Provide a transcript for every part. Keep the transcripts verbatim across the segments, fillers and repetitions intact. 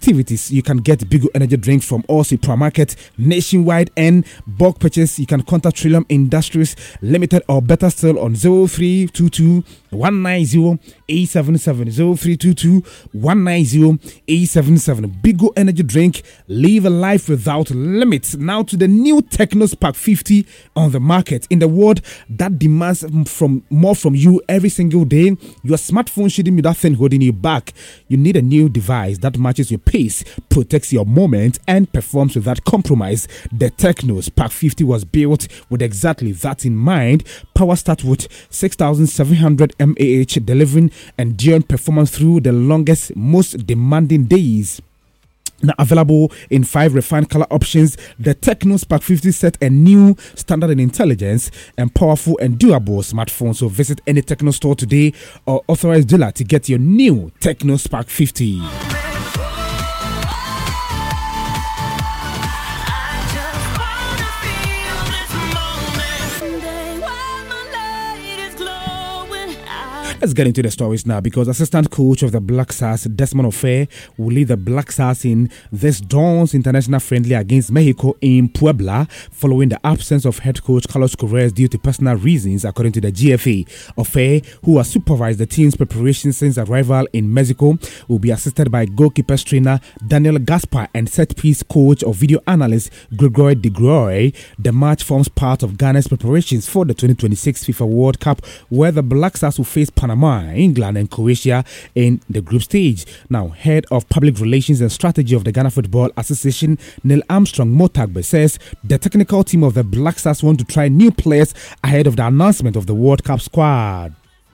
activities. You can get Bigo Energy Drink from all supermarkets nationwide, and bulk purchase. You can contact Trillium Industries Limited, or better still on zero three two two one nine zero eight seven seven zero three two two one nine zero eight seven seven. Bigo Energy Drink. Live a life without limits. Now to the new TechnoSpark fifty on the market. In the world that demands from more from you every single day, your smartphone shouldn't be that thing holding you back. You need a new device that matches your pace, protects your moment, and performs without compromise. The TechnoSpark fifty was built with exactly that in mind. Power starts with six thousand seven hundred milliamp hours, delivering enduring performance through the longest, most demanding days. Now available in five refined color options, the TechnoSpark fifty set a new standard in intelligence and powerful and durable smartphone. So visit any Techno store today or authorized dealer to get your new TechnoSpark fifty. Let's get into the stories now, because assistant coach of the Black Stars, Desmond Ofe, will lead the Black Stars in this dawn's international friendly against Mexico in Puebla, following the absence of head coach Carlos Corrales due to personal reasons, according to the G F A. Ofe, who has supervised the team's preparation since arrival in Mexico, will be assisted by goalkeepers trainer Daniel Gaspar and set-piece coach or video analyst Gregory De Groy. The match forms part of Ghana's preparations for the twenty twenty-six FIFA World Cup, where the Black Stars will face Panama, England, and Croatia in the group stage. Now, head of public relations and strategy of the Ghana Football Association, Neil Armstrong Motagbe, says the technical team of the Black Stars want to try new players ahead of the announcement of the World Cup squad.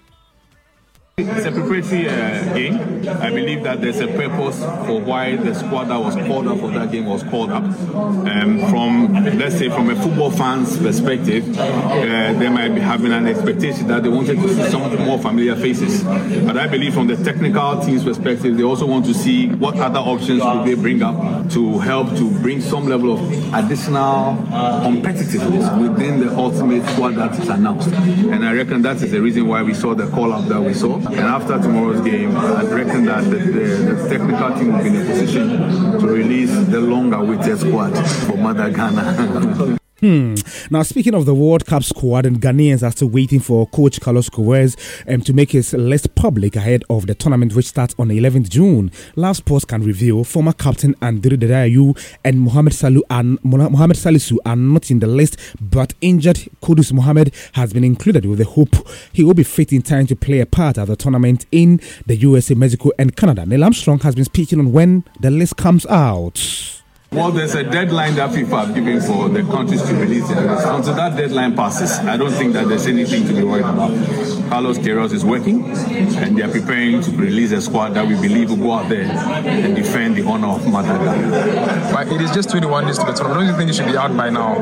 It's a preparatory uh, game. I believe that there's a purpose for why the squad that was called up for that game was called up. Um, from, let's say, from a football fan's perspective, uh, they might be having an expectation that they wanted to see some more familiar faces. But I believe from the technical team's perspective, they also want to see what other options could they bring up to help to bring some level of additional competitiveness within the ultimate squad that is announced. And I reckon that is the reason why we saw the call-up that we saw. And after tomorrow's game, I reckon that the, the, the technical team will be in a position to release the long-awaited squad for Mother Ghana. Hmm. Now, speaking of the World Cup squad, and Ghanaians are still waiting for Coach Carlos Corrales um, to make his list public ahead of the tournament, which starts on the eleventh of June. Last Post can reveal former captain Andre Dedayu and Mohamed Salu and Mohamed Salisu are not in the list, but injured Kudus Mohamed has been included with the hope he will be fit in time to play a part at the tournament in the U S A, Mexico, and Canada. Neil Armstrong has been speaking on when the list comes out. Well, there's a deadline that FIFA have given for the countries to release their list. Until that deadline passes, I don't think that there's anything to be worried about. Carlos Queiroz is working, and they are preparing to release a squad that we believe will go out there and defend the honor of Mother Ghana. But it is just twenty-one days to the tournament. Don't you think it should be out by now?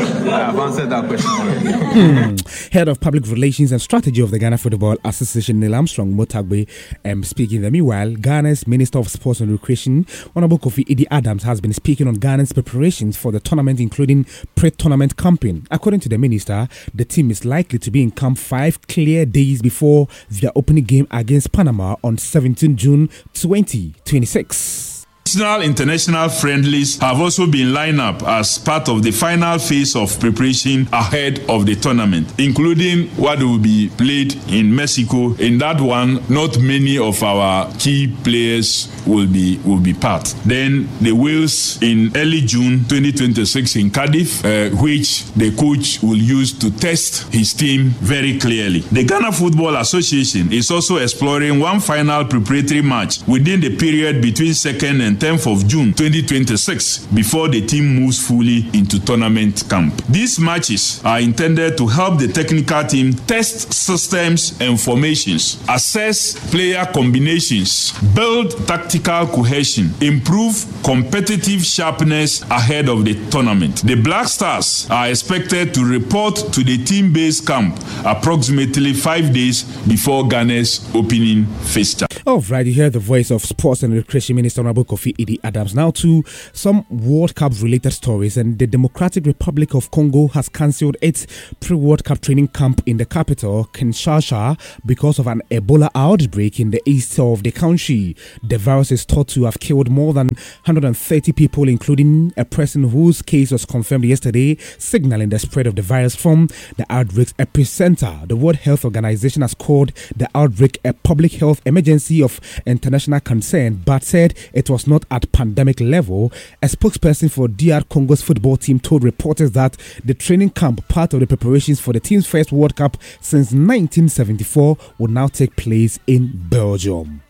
I have answered that question already. hmm. Head of Public Relations and Strategy of the Ghana Football Association, Neil Armstrong Motagbe, um, speaking. Meanwhile, Ghana's Minister of Sports and Recreation, Honorable Kofi Idi Adams, has been speaking on Ghana's preparations for the tournament, including pre-tournament camping. According to the minister, the team is likely to be in camp five clear days before their opening game against Panama on seventeenth of June twenty twenty-six. National international friendlies have also been lined up as part of the final phase of preparation ahead of the tournament, including what will be played in Mexico. In that one, not many of our key players will be will be part. Then the Wales in early June twenty twenty-six in Cardiff, uh, which the coach will use to test his team very clearly. The Ghana Football Association is also exploring one final preparatory match within the period between second and tenth of June twenty twenty-six before the team moves fully into tournament camp. These matches are intended to help the technical team test systems and formations, assess player combinations, build tactical cohesion, improve competitive sharpness ahead of the tournament. The Black Stars are expected to report to the team-based camp approximately five days before Ghana's opening fixture. All right, you hear the voice of Sports and Recreation Minister Honorable Kofi Idi Adams. Now to some World Cup related stories. And the Democratic Republic of Congo has cancelled its pre-World Cup training camp in the capital, Kinshasa, because of an Ebola outbreak in the east of the country. The virus is thought to have killed more than one hundred thirty people, including a person whose case was confirmed yesterday, signaling the spread of the virus from the outbreak's epicenter. The World Health Organization has called the outbreak a public health emergency of international concern, but said it was not at pandemic level. A spokesperson for D R Congo's football team told reporters that the training camp, part of the preparations for the team's first World Cup since nineteen seventy-four, will now take place in Belgium.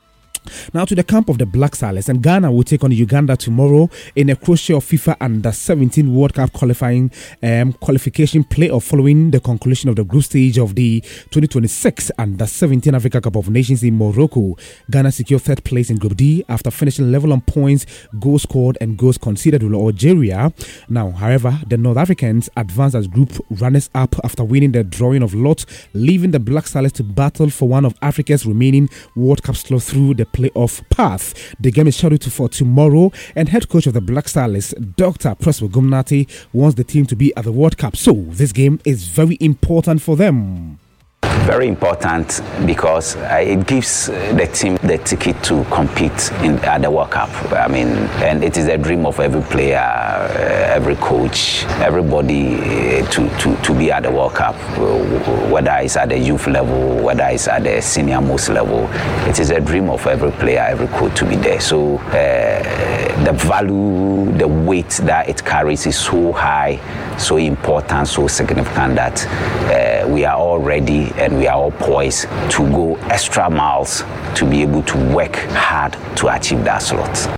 Now to the camp of the Black Stars, and Ghana will take on Uganda tomorrow in a crucial FIFA Under seventeen World Cup qualifying um, qualification playoff following the conclusion of the group stage of the twenty twenty-six Under seventeen Africa Cup of Nations in Morocco. Ghana secured third place in Group D after finishing level on points, goals scored and goals conceded with Algeria. Now, however, the North Africans advanced as group runners-up after winning the drawing of lot, leaving the Black Stars to battle for one of Africa's remaining World Cup slots through the playoff path. The game is scheduled for tomorrow, and head coach of the Black Stars, Doctor Prosper Gumnati, wants the team to be at the World Cup. So this game is very important for them. Very important because uh, it gives the team the ticket to compete in at the World Cup. I mean, and it is a dream of every player, uh, every coach, everybody uh, to, to, to be at the World Cup, whether it's at the youth level, whether it's at the senior most level. It is a dream of every player, every coach to be there. So uh, the value, the weight that it carries is so high, so important, so significant that uh, we are all ready and we are all poised to go extra miles to be able to work hard to achieve that slot.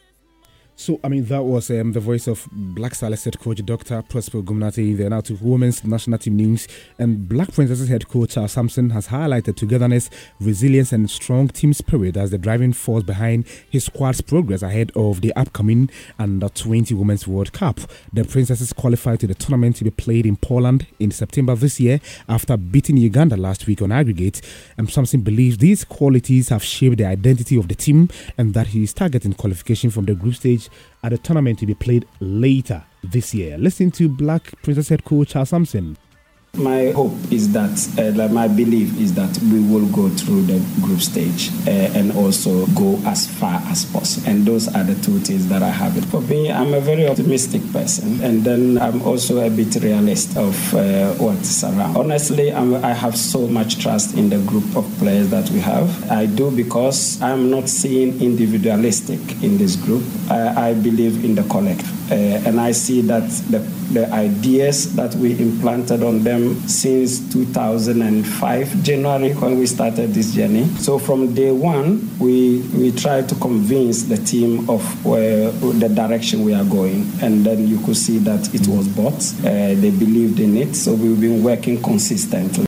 So, I mean, that was um, the voice of Black Stars head coach Doctor Prosper Gumnati. There now to women's national team news. And Black Princesses head coach Charles Sampson has highlighted togetherness, resilience, and strong team spirit as the driving force behind his squad's progress ahead of the upcoming Under twenty Women's World Cup. The Princesses qualified to the tournament to be played in Poland in September this year after beating Uganda last week on aggregate. And Sampson believes these qualities have shaped the identity of the team and that he is targeting qualification from the group stage at a tournament to be played later this year. Listen to Black Princess head coach Charles Sampson. My hope is that, uh, like my belief is that we will go through the group stage uh, and also go as far as possible. And those are the two things that I have. For me, I'm a very optimistic person, and then I'm also a bit realist of uh, what's around. Honestly, I'm, I have so much trust in the group of players that we have. I do because I'm not seeing individualistic in this group. I, I believe in the collective, uh, and I see that the, the ideas that we implanted on them since two thousand five, January, when we started this journey. So from day one, we we tried to convince the team of where, the direction we are going. And then you could see that it was bought. Uh, they believed in it. So we've been working consistently.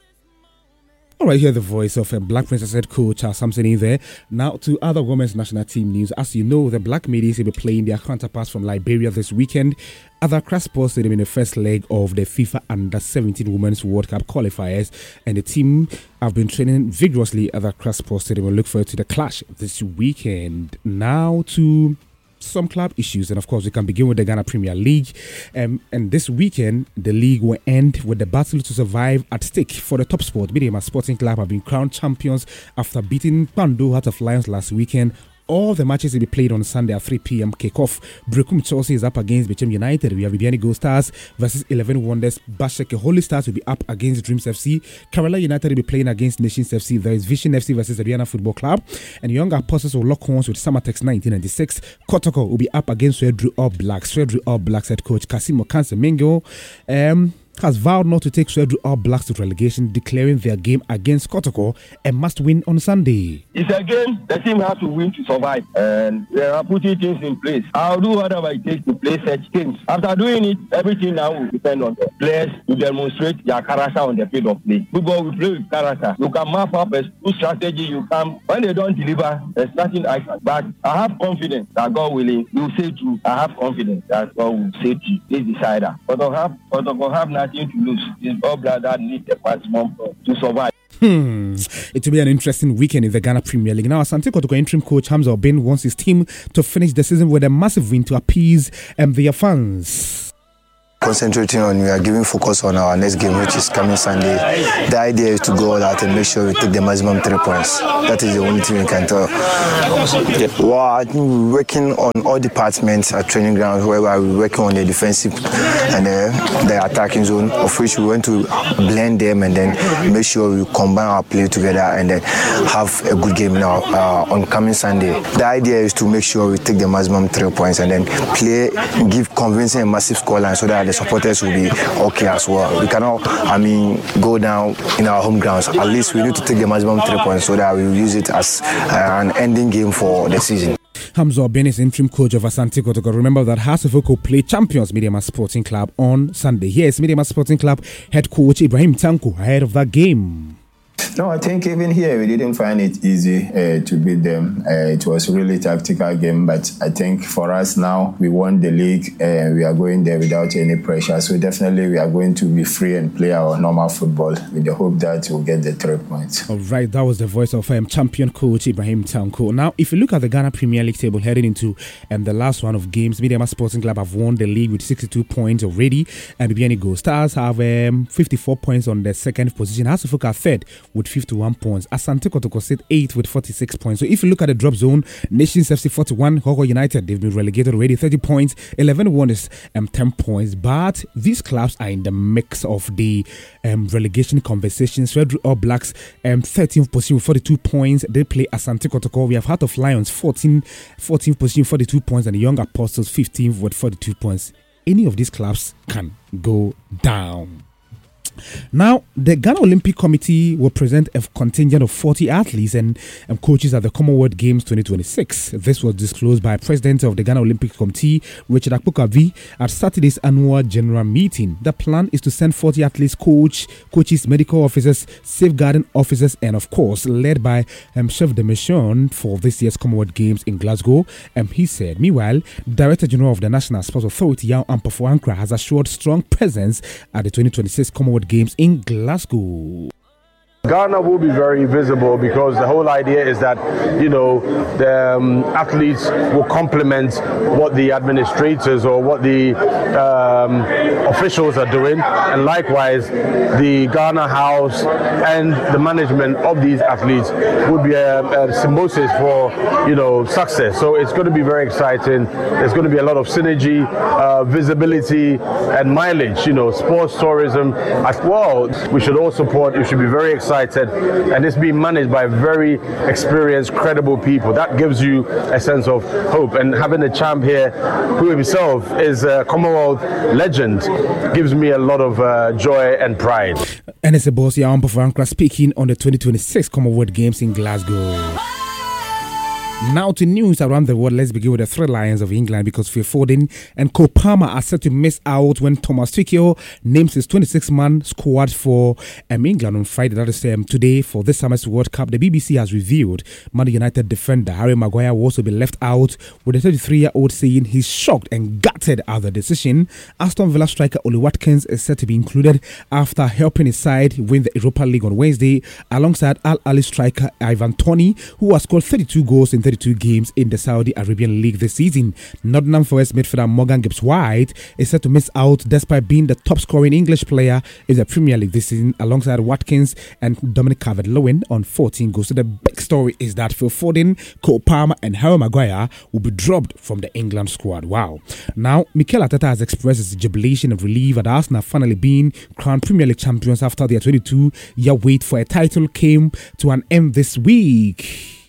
All right, hear the voice of a Black Princess head coach Charles Sampson in there. Now to other women's national team news. As you know, the Black Ladies will be playing their counterparts from Liberia this weekend at the Accra Sports Stadium in the first leg of the FIFA Under seventeen Women's World Cup qualifiers. And the team have been training vigorously at the Accra Sports Stadium. We'll look forward to the clash this weekend. Now to some club issues, and of course we can begin with the Ghana Premier League, um, and this weekend the league will end with the battle to survive at stake for the top spot. Midema Sporting Club have been crowned champions after beating Pando Heart of Lions last weekend. All the matches will be played on Sunday at three p.m. kickoff. Brekum Chelsea is up against Bechem United. We have Bibiani Gold Stars versus eleven Wonders. Basheke Holy Stars will be up against Dreams F C. Kerala United will be playing against Nations F C. There is Vision F C versus Aduana Football Club. And Young Apostles will lock horns with Samatex nineteen ninety-six. Kotoko will be up against Swedru All Blacks. Swedru All Blacks head coach Kasimo Kanse Mingo Um... has vowed not to take Swedru All Blacks to relegation, declaring their game against Kotoko a must-win on Sunday. It's a game the team has to win to survive, and they are putting things in place. I'll do whatever it takes to play such things. After doing it, everything now will depend on the players to demonstrate their character on the field of play. Football will play with character. You can map up a good strategy. You can, when they don't deliver, there's nothing I can. But I have confidence that God willing, will say true. I have confidence that God will say true. This decider. But I have, but I have nothing to lose. It's all blood that needs the maximum to survive. Hmm. It will be an interesting weekend in the Ghana Premier League. Now, Asante Kotoko interim coach Hamza Obin wants his team to finish the season with a massive win to appease um, their fans. Concentrating on, we are giving focus on our next game, which is coming Sunday. The idea is to go all out and make sure we take the maximum three points. That is the only thing we can tell. Yeah. Well, I think we're working on all departments at training ground, whereby we're working on the defensive and uh, the attacking zone, of which we want to blend them and then make sure we combine our play together and then have a good game now uh, on coming Sunday. The idea is to make sure we take the maximum three points and then play, give convincing a massive scoreline so that the supporters will be okay as well. We cannot, I mean, go down in our home grounds. At least we need to take the maximum three points so that we will use it as uh, an ending game for the season. Hamza Obin is interim coach of Asante Kotoko. Remember that Hasefoko play champions Mediama Sporting Club on Sunday. Here's Mediama Sporting Club head coach Ibrahim Tanko ahead of that game. No, I think even here we didn't find it easy uh, to beat them. Uh, it was really tactical game, but I think for us now, we won the league. Uh, we are going there without any pressure. So definitely we are going to be free and play our normal football with the hope that we'll get the three points. All right, that was the voice of um, champion coach Ibrahim Tanko. Now, if you look at the Ghana Premier League table heading into um, the last round of games, Mediama Sporting Club have won the league with sixty-two points already. And Bibiani Gold Stars have um, fifty-four points on the second position. Hasefoko are third with fifty-one points. Asante Kotoko sit eighth with forty-six points. So if you look at the drop zone, Nations F C forty-one, Hoho United, they've been relegated already, thirty points. eleven one is um, ten points. But these clubs are in the mix of the um, relegation conversations. Red All Blacks, um, thirteenth position with forty-two points. They play Asante Kotoko. We have Heart of Lions, fourteenth position, forty-two points. And the Young Apostles, fifteenth with forty-two points. Any of these clubs can go down. Now, the Ghana Olympic Committee will present a contingent of forty athletes and, and coaches at the Commonwealth Games twenty twenty-six. This was disclosed by President of the Ghana Olympic Committee, Richard Akpokavi, at Saturday's annual general meeting. The plan is to send forty athletes, coach, coaches, medical officers, safeguarding officers, and of course, led by um, Chef de Mission for this year's Commonwealth Games in Glasgow. Um, he said, meanwhile, Director General of the National Sports Authority, Yao Ampafo Ankra, has assured strong presence at the twenty twenty-six Commonwealth Games in Glasgow. Ghana will be very visible because the whole idea is that, you know, the um, athletes will complement what the administrators or what the um, officials are doing, and likewise the Ghana House and the management of these athletes would be a, a symbiosis for, you know, success. So it's going to be very exciting. There's going to be a lot of synergy, uh, visibility, and mileage. You know, sports tourism as well. We should all support. We should be very excited. And it's being managed by very experienced, credible people. That gives you a sense of hope. And having a champ here who himself is a Commonwealth legend gives me a lot of uh, joy and pride. N S A boss Yao Ampafo Ankra speaking on the twenty twenty-six Commonwealth Games in Glasgow. Now to news around the world. Let's begin with the Three Lions of England, because Phil Foden and Cole Palmer are set to miss out when Thomas Tuchel names his twenty-six man squad for um, England on Friday. That is um, today for this summer's World Cup. The B B C has revealed Man United defender Harry Maguire will also be left out, with the thirty-three-year-old saying he's shocked and gutted at the decision. Aston Villa striker Oli Watkins is set to be included after helping his side win the Europa League on Wednesday, alongside Al Ahly striker Ivan Toney, who has scored thirty-two goals in thirty-two games in the Saudi Arabian League this season. Nottingham Forest midfielder Morgan Gibbs-White is set to miss out despite being the top scoring English player in the Premier League this season, alongside Watkins and Dominic Calvert-Lewin on fourteen goals. So the big story is that Phil Foden, Cole Palmer and Harry Maguire will be dropped from the England squad. Wow. Now, Mikel Arteta has expressed his jubilation and relief at Arsenal finally being crowned Premier League champions after their twenty-two-year wait for a title came to an end this week.